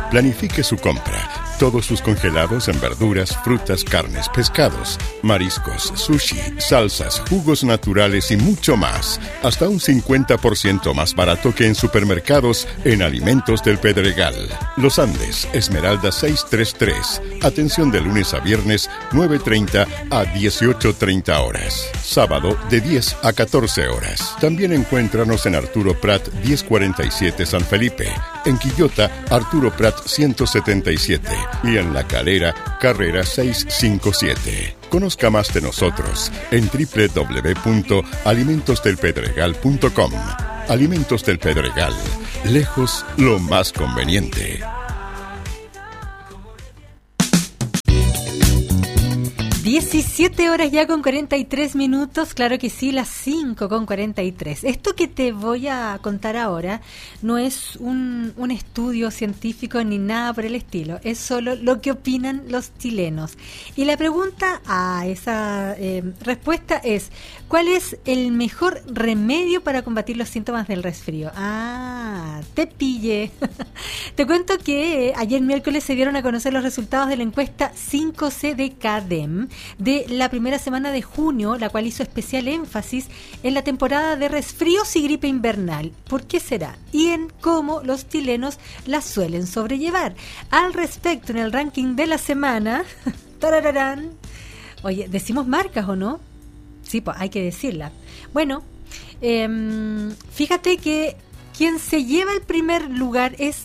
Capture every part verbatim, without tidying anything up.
Planifique su compra. Todos sus congelados en verduras, frutas, carnes, pescados, mariscos, sushi, salsas, jugos naturales y mucho más. Hasta un cincuenta por ciento más barato que en supermercados en Alimentos del Pedregal. Los Andes, Esmeralda seiscientos treinta y tres. Atención de lunes a viernes, nueve treinta a dieciocho treinta horas. Sábado, de diez a catorce horas. También encuéntranos en Arturo Prat mil cuarenta y siete San Felipe. En Quillota, Arturo Prat ciento setenta y siete. Y en La Calera, Carrera seiscientos cincuenta y siete. Conozca más de nosotros en doble u doble u doble u punto alimentos del pedregal punto com. Alimentos del Pedregal. Lejos lo más conveniente. diecisiete horas ya con cuarenta y tres minutos, claro que sí, las cinco con cuarenta y tres. Esto que te voy a contar ahora no es un, un estudio científico ni nada por el estilo, es solo lo que opinan los chilenos. Y la pregunta a esa eh, respuesta es, ¿cuál es el mejor remedio para combatir los síntomas del resfrío? Ah, te pillé. Te cuento que eh, ayer miércoles se dieron a conocer los resultados de la encuesta cinco ce de CADEM, de la primera semana de junio, la cual hizo especial énfasis en la temporada de resfríos y gripe invernal. ¿Por qué será? Y en cómo los chilenos la suelen sobrellevar. Al respecto, en el ranking de la semana, tarararán, oye, ¿decimos marcas o no? Sí, pues hay que decirla. Bueno, eh, fíjate que quien se lleva el primer lugar es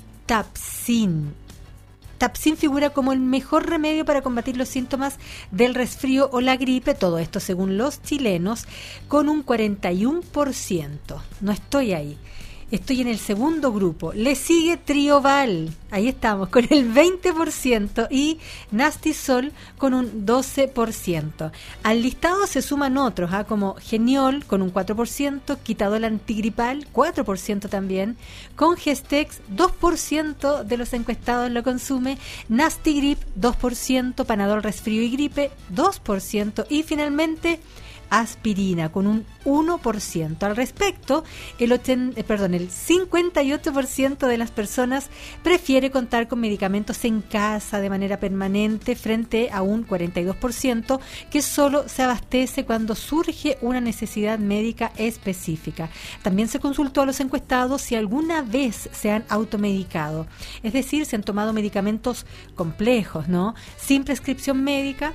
Tapsin. Tapsin figura como el mejor remedio para combatir los síntomas del resfrío o la gripe, todo esto según los chilenos, con un cuarenta y uno por ciento. No estoy ahí. Estoy en el segundo grupo. Le sigue Trioval, ahí estamos, con el veinte por ciento, y Nastisol con un doce por ciento. Al listado se suman otros, ¿eh? como Geniol con un cuatro por ciento, Quitadol antigripal, cuatro por ciento también, Congestex, dos por ciento de los encuestados lo consume, Nastigrip, dos por ciento, Panadol resfrío y gripe, dos por ciento, y finalmente aspirina con un uno por ciento. Al respecto, el, ochen, eh, perdón, el cincuenta y ocho por ciento de las personas prefiere contar con medicamentos en casa de manera permanente frente a un cuarenta y dos por ciento que solo se abastece cuando surge una necesidad médica específica. También se consultó a los encuestados si alguna vez se han automedicado, es decir, se han tomado medicamentos complejos, ¿no? Sin prescripción médica,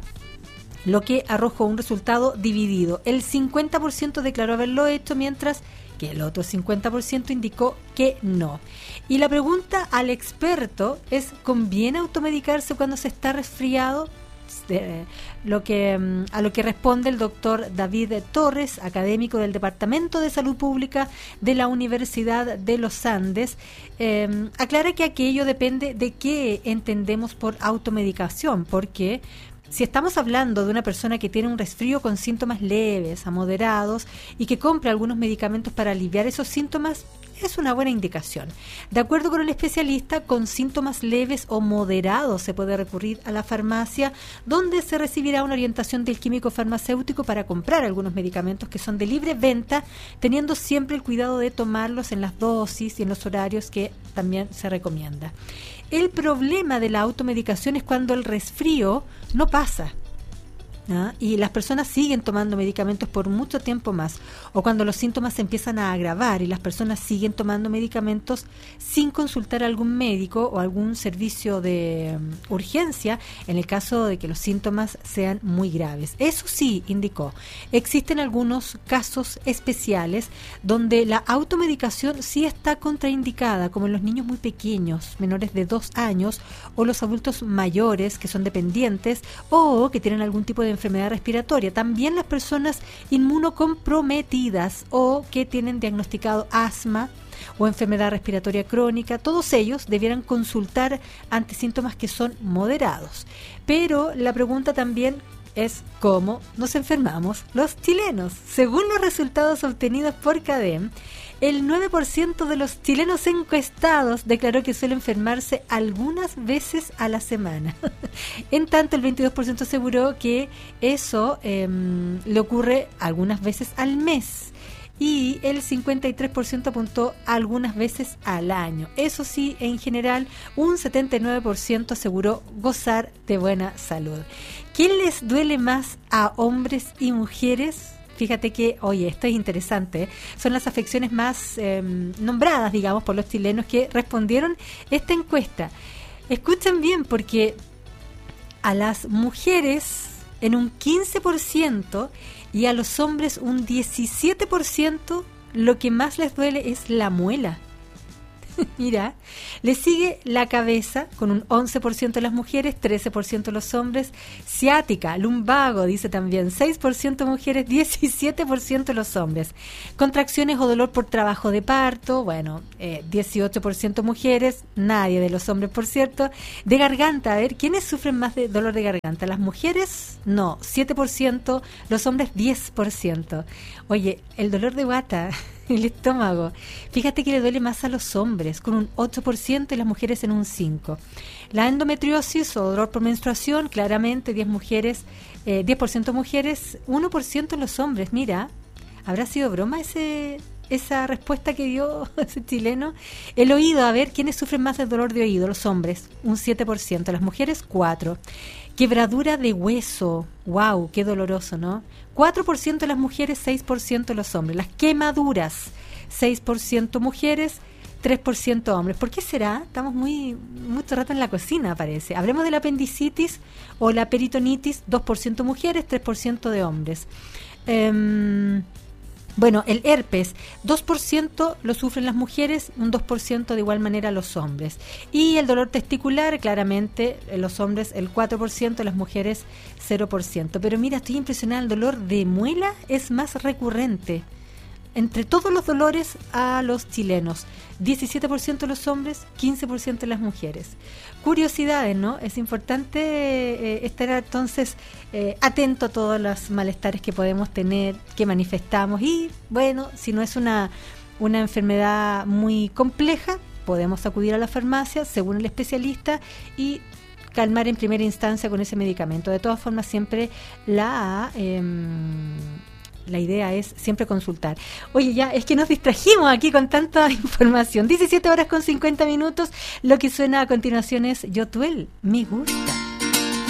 lo que arrojó un resultado dividido. El cincuenta por ciento declaró haberlo hecho, mientras que el otro cincuenta por ciento indicó que no. Y la pregunta al experto es, ¿conviene automedicarse cuando se está resfriado? Eh, lo que, a lo que responde el doctor David Torres, académico del Departamento de Salud Pública de la Universidad de los Andes, eh, aclara que aquello depende de qué entendemos por automedicación, porque si estamos hablando de una persona que tiene un resfrío con síntomas leves a moderados y que compra algunos medicamentos para aliviar esos síntomas, es una buena indicación. De acuerdo con el especialista, con síntomas leves o moderados se puede recurrir a la farmacia, donde se recibirá una orientación del químico farmacéutico para comprar algunos medicamentos que son de libre venta, teniendo siempre el cuidado de tomarlos en las dosis y en los horarios que también se recomienda. El problema de la automedicación es cuando el resfrío no pasa, ¿ah? y las personas siguen tomando medicamentos por mucho tiempo más, o cuando los síntomas se empiezan a agravar y las personas siguen tomando medicamentos sin consultar a algún médico o algún servicio de um, urgencia en el caso de que los síntomas sean muy graves. Eso sí, indicó, existen algunos casos especiales donde la automedicación sí está contraindicada, como en los niños muy pequeños, menores de dos años, o los adultos mayores que son dependientes o que tienen algún tipo de enfermedad respiratoria. También las personas inmunocomprometidas o que tienen diagnosticado asma o enfermedad respiratoria crónica, todos ellos debieran consultar ante síntomas que son moderados. Pero la pregunta también es cómo nos enfermamos los chilenos. Según los resultados obtenidos por CADEM, el nueve por ciento de los chilenos encuestados declaró que suele enfermarse algunas veces a la semana. En tanto, el veintidós por ciento aseguró que eso eh, le ocurre algunas veces al mes. y el cincuenta y tres por ciento apuntó algunas veces al año. Eso sí, en general, un setenta y nueve por ciento aseguró gozar de buena salud. ¿Quién les duele más a hombres y mujeres? Fíjate que, oye, esto es interesante, ¿eh? Son las afecciones más eh, nombradas, digamos, por los chilenos que respondieron esta encuesta. Escuchen bien, porque a las mujeres en un quince por ciento y a los hombres un diecisiete por ciento lo que más les duele es la muela. Mira, le sigue la cabeza con un once por ciento de las mujeres, trece por ciento los hombres, ciática, lumbago, dice también, seis por ciento mujeres, diecisiete por ciento los hombres. Contracciones o dolor por trabajo de parto, bueno, eh, dieciocho por ciento mujeres, nadie de los hombres, por cierto. De garganta, a ver, ¿quiénes sufren más de dolor de garganta? ¿Las mujeres? No, siete por ciento, los hombres diez por ciento. Oye, el dolor de guata, el estómago, fíjate que le duele más a los hombres, con un ocho por ciento y las mujeres en un cinco por ciento. La endometriosis o dolor por menstruación, claramente diez mujeres, eh, diez por ciento mujeres, uno por ciento los hombres. Mira, ¿habrá sido broma ese esa respuesta que dio ese chileno? El oído, a ver, ¿quiénes sufren más del dolor de oído? Los hombres, un siete por ciento, las mujeres cuatro por ciento. Quebradura de hueso, wow, qué doloroso, ¿no? cuatro por ciento las mujeres, seis por ciento los hombres. Las quemaduras, seis por ciento mujeres, tres por ciento hombres. ¿Por qué será? Estamos muy mucho rato en la cocina, parece. Hablemos de la apendicitis o la peritonitis, dos por ciento mujeres, tres por ciento de hombres. Eh, Bueno, el herpes, dos por ciento lo sufren las mujeres, un dos por ciento de igual manera los hombres. Y el dolor testicular, claramente, los hombres el cuatro por ciento, las mujeres cero por ciento. Pero mira, estoy impresionada, el dolor de muela es más recurrente. Entre todos los dolores a los chilenos, diecisiete por ciento los hombres, quince por ciento las mujeres. Curiosidades, ¿no? Es importante eh, estar entonces eh, atento a todos los malestares que podemos tener, que manifestamos. Y bueno, si no es una, una enfermedad muy compleja, podemos acudir a la farmacia según el especialista y calmar en primera instancia con ese medicamento. De todas formas, siempre la... Eh, La idea es siempre consultar. Oye, ya, es que nos distrajimos aquí con tanta información. diecisiete horas con cincuenta minutos. Lo que suena a continuación es Yotuel, me gusta.